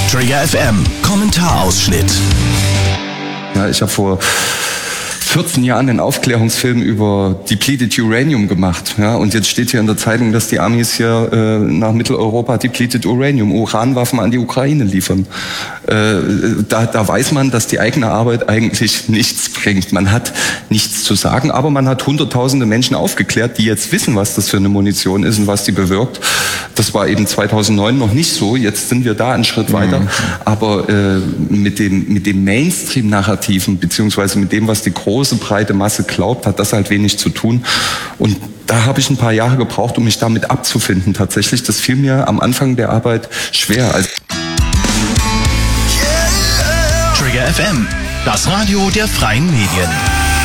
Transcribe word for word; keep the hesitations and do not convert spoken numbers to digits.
Trigger F M, Kommentarausschnitt. Ja, ich habe vor vierzehn Jahren einen Aufklärungsfilm über Depleted Uranium gemacht. Ja, und jetzt steht hier in der Zeitung, dass die Amis hier äh, nach Mitteleuropa Depleted Uranium, Uranwaffen an die Ukraine liefern. Äh, da, da weiß man, dass die eigene Arbeit eigentlich nichts bringt. Man hat nichts zu sagen, aber man hat hunderttausende Menschen aufgeklärt, die jetzt wissen, was das für eine Munition ist und was die bewirkt. Das war eben zweitausendneun noch nicht so. Jetzt sind wir da einen Schritt weiter. Mhm. Aber äh, mit dem, mit dem Mainstream-Narrativen, beziehungsweise mit dem, was die große breite Masse glaubt, hat das halt wenig zu tun. Und da habe ich ein paar Jahre gebraucht, um mich damit abzufinden. Tatsächlich, das fiel mir am Anfang der Arbeit schwer. Also Trigger F M, das Radio der freien Medien.